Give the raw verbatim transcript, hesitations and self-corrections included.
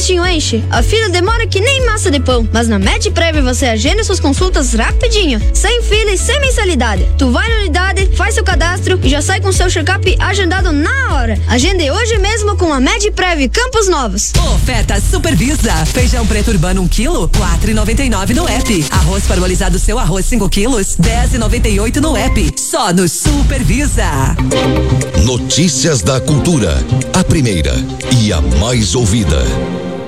postinho enche, a fila demora que nem massa de pão. Mas na MedPrev você agenda suas consultas rapidinho, sem fila e sem mensalidade. Tu vai na unidade, faz seu cadastro e já sai com seu check-up agendado na hora. Agende hoje mesmo com a MedPrev Campos Novos. Oferta Supervisa. Feijão preto urbano um quilo, quatro e noventa e nove no app. Arroz parbolizado seu arroz cinco quilos, dez e noventa e oito no app. Só no Supervisa. Notícias da cultura. A primeira e a mais ouvida.